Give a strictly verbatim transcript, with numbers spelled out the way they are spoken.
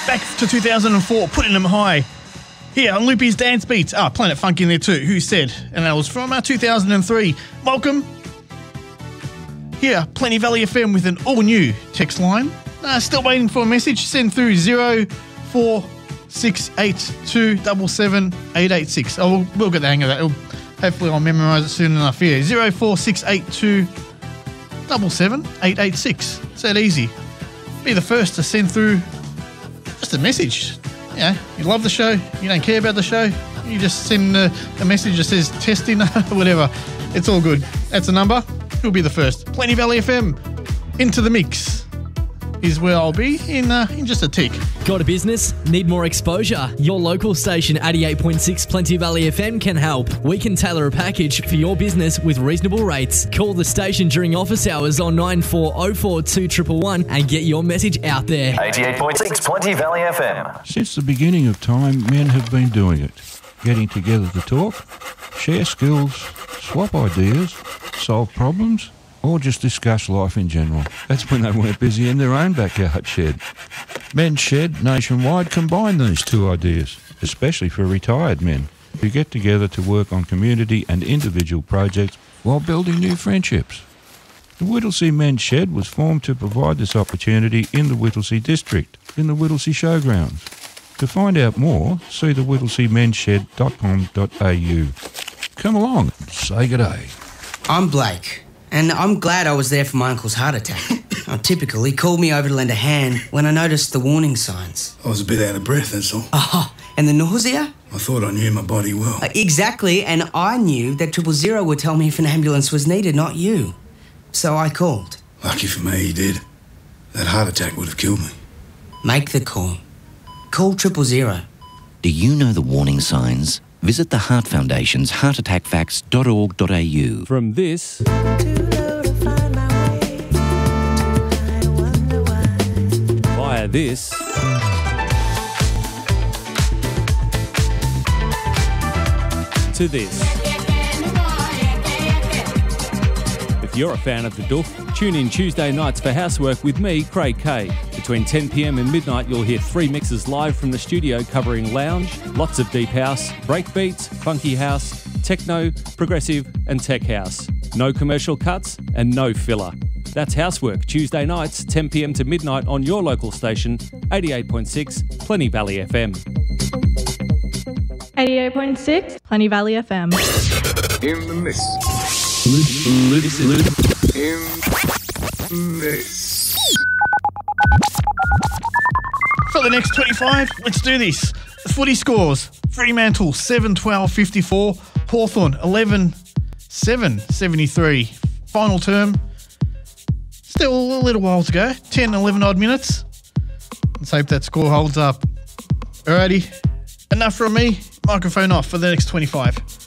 Back to two thousand four, putting them high. Here on Loopy's Dance Beats. Ah, Planet Funk in there too. Who said? And that was from uh, two thousand three. Welcome. Here, Plenty Valley F M with an all-new text line. Uh, still waiting for a message. Send through zero four six eight two seven seven eight eight six. Oh, we'll, we'll get the hang of that. It'll, hopefully I'll memorise it soon enough here. zero four six eight two seven seven eight eight six. It's that easy. Be the first to send through just a message. Yeah, you love the show, you don't care about the show, you just send a, a message that says testing, whatever. It's all good. That's the number. Who'll be the first? Plenty Valley F M. Into the mix is where I'll be in uh, in just a tick. Got a business? Need more exposure? Your local station eighty-eight point six Plenty Valley F M can help. We can tailor a package for your business with reasonable rates. Call the station during office hours on nine four oh four two one one one and get your message out there. eighty-eight point six Plenty Valley F M. Since the beginning of time, men have been doing it. Getting together to talk, share skills, swap ideas, solve problems, or just discuss life in general. That's when they weren't busy in their own backyard shed. Men's Shed nationwide combine these two ideas, especially for retired men who get together to work on community and individual projects while building new friendships. The Whittlesea Men's Shed was formed to provide this opportunity in the Whittlesea district, in the Whittlesea Showgrounds. To find out more, see the whittlesea mens shed dot com dot a u. Come along and say good day. I'm Blake, and I'm glad I was there for my uncle's heart attack. Oh, typical, he called me over to lend a hand when I noticed the warning signs. I was a bit out of breath, that's all. Oh, and the nausea? I thought I knew my body well. Uh, exactly, and I knew that triple zero would tell me if an ambulance was needed, not you. So I called. Lucky for me, he did. That heart attack would have killed me. Make the call. Call triple zero. Do you know the warning signs? Visit the Heart Foundation's heart attack facts dot org dot a u. From this via this to this. If you're a fan of the Doof, tune in Tuesday nights for Housework with me, Craig Kay. Between ten p m and midnight, you'll hear three mixes live from the studio covering lounge, lots of deep house, breakbeats, funky house, techno, progressive and tech house. No commercial cuts and no filler. That's Housework, Tuesday nights, ten p m to midnight on your local station, eighty-eight point six Plenty Valley F M. eighty-eight point six Plenty Valley F M. In the mist. In the mist. For the next twenty-five, let's do this. Footy scores. Fremantle seven twelve fifty-four. Hawthorn eleven seven seventy-three. Final term. Still a little while to go. ten, eleven odd minutes. Let's hope that score holds up. Alrighty. Enough from me. Microphone off for the next twenty-five.